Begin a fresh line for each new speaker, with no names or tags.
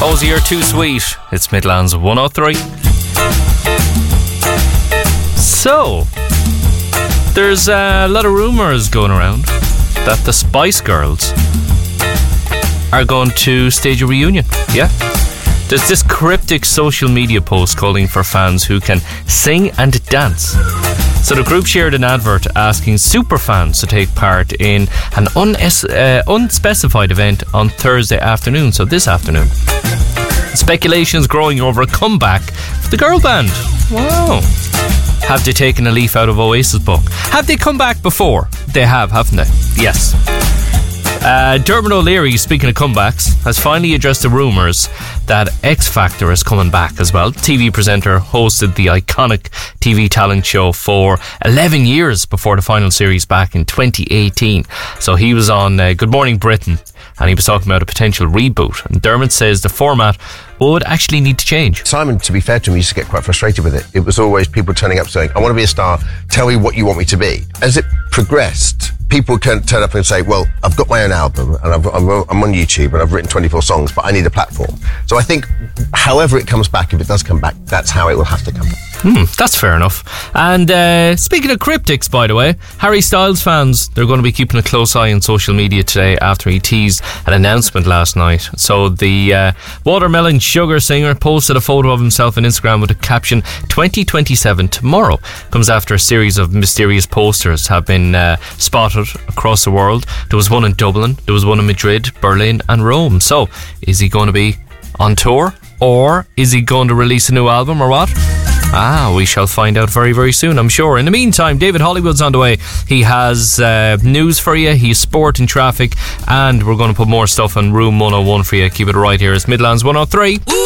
Posey, you're too sweet. It's Midlands 103. So, there's a lot of rumours going around that the Spice Girls are going to stage a reunion. Yeah. There's this cryptic social media post calling for fans who can sing and dance. So the group shared an advert asking superfans to take part in an unspecified event on Thursday afternoon, so this afternoon. Speculation is growing over a comeback for the girl band. Wow. Have they taken a leaf out of Oasis' book? Have they come back before? They have, haven't they? Yes. Dermot O'Leary, speaking of comebacks, has finally addressed the rumours that X Factor is coming back as well. TV presenter hosted the iconic TV talent show for 11 years before the final series back in 2018. So he was on Good Morning Britain and he was talking about a potential reboot. And Dermot says the format would actually need to change.
Simon, to be fair to me, used to get quite frustrated with it. It was always people turning up saying, I want to be a star, tell me what you want me to be. As it progressed, people can turn up and say, well, I've got my own album and I'm on YouTube and I've written 24 songs, but I need a platform. So I think however it comes back, if it does come back, that's how it will have to come back.
That's fair enough. And speaking of cryptics, by the way, Harry Styles fans, they're going to be keeping a close eye on social media today after he teased an announcement last night. So the Watermelon Sugar singer posted a photo of himself on Instagram with a caption, 2027 tomorrow. Comes after a series of mysterious posters have been spotted across the world. There was one in Dublin, there was one in Madrid, Berlin and Rome. So is he going to be on tour, or is he going to release a new album, or what? We shall find out very, very soon, I'm sure. In the meantime, David Hollywood's on the way. He has news for you. He's sport and traffic, and we're going to put more stuff on Room 101 for you. Keep it right here. It's Midlands 103.